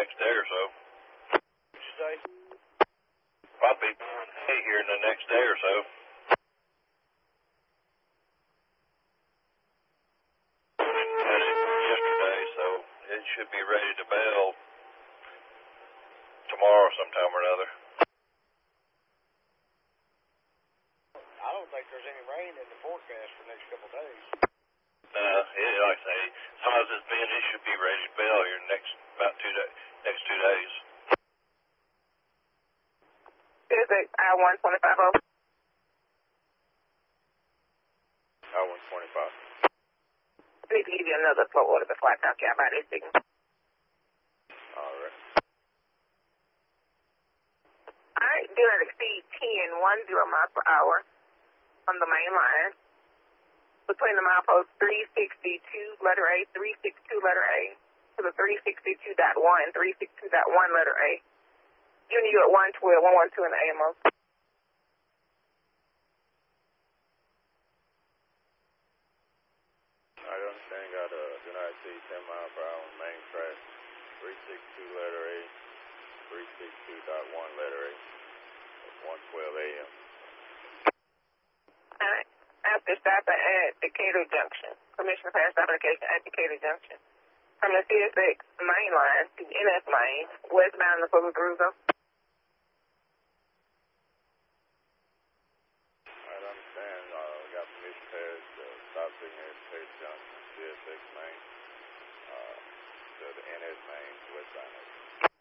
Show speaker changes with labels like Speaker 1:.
Speaker 1: next day or so.
Speaker 2: What'd you say?
Speaker 1: Probably hay here in the next day or so. Had it yesterday, so it should be ready to bale tomorrow sometime or another.
Speaker 2: I don't think there's any rain in the forecast for the next couple of days.
Speaker 1: Like I say, as long as it's been, it should be ready to bale here in the next 2 days.
Speaker 3: Is it I-125?
Speaker 1: I-125.
Speaker 3: I need to give you another flow order before I talk to you about this thing.
Speaker 1: All right.
Speaker 3: All right, do not exceed 10 miles per hour on the main line. Between the milepost 362, letter A, 362, letter A, to the 362.1, 362.1, letter A. Giving you at 112, 112 in the AMO.
Speaker 1: I understand. Got a do not exceed 10 miles per hour on main track. 362 letter A, 362.1 letter A, 112 a.m.
Speaker 3: All right. After stopping at Decatur Junction. Permission to pass application at Decatur Junction. From the CSX main line to NS main, westbound the Public Cruiser.